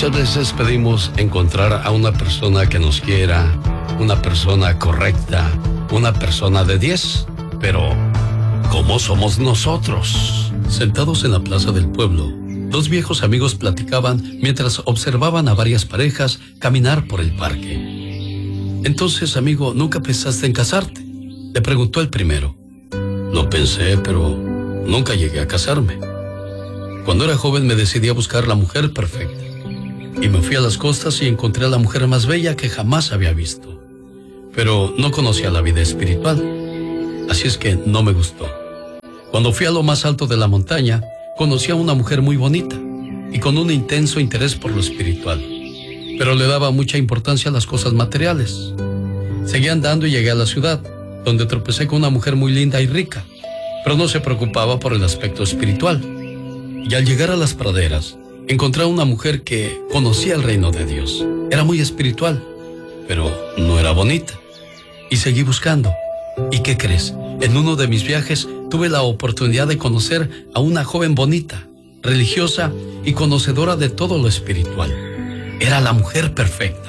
Muchas veces pedimos encontrar a una persona que nos quiera, una persona correcta, una persona de 10. Pero, ¿cómo somos nosotros? Sentados en la plaza del pueblo, dos viejos amigos platicaban mientras observaban a varias parejas caminar por el parque. Entonces, amigo, ¿nunca pensaste en casarte?, le preguntó el primero. Lo pensé, pero nunca llegué a casarme. Cuando era joven me decidí a buscar la mujer perfecta. Y me fui a las costas y encontré a la mujer más bella que jamás había visto. Pero no conocía la vida espiritual, así es que no me gustó. Cuando fui a lo más alto de la montaña, conocí a una mujer muy bonita y con un intenso interés por lo espiritual, pero le daba mucha importancia a las cosas materiales. Seguí andando y llegué a la ciudad, donde tropecé con una mujer muy linda y rica, pero no se preocupaba por el aspecto espiritual. Y al llegar a las praderas, encontré a una mujer que conocía el reino de Dios. Era muy espiritual, pero no era bonita. Y seguí buscando. ¿Y qué crees? En uno de mis viajes tuve la oportunidad de conocer a una joven bonita, religiosa y conocedora de todo lo espiritual. Era la mujer perfecta.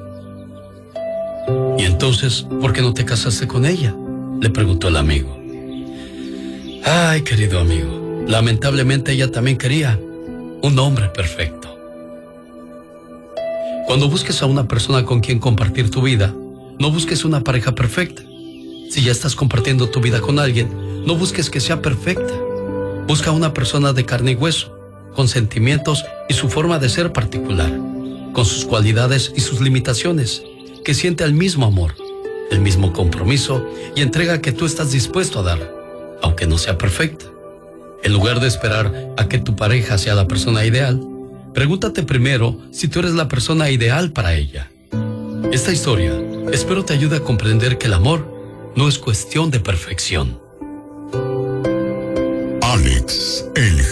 ¿Y entonces, por qué no te casaste con ella?, le preguntó el amigo. Ay, querido amigo, lamentablemente ella también quería un hombre perfecto. Cuando busques a una persona con quien compartir tu vida, no busques una pareja perfecta. Si ya estás compartiendo tu vida con alguien, no busques que sea perfecta. Busca una persona de carne y hueso, con sentimientos y su forma de ser particular, con sus cualidades y sus limitaciones, que siente el mismo amor, el mismo compromiso y entrega que tú estás dispuesto a dar, aunque no sea perfecta. En lugar de esperar a que tu pareja sea la persona ideal, pregúntate primero si tú eres la persona ideal para ella. Esta historia espero te ayude a comprender que el amor no es cuestión de perfección. Alex, el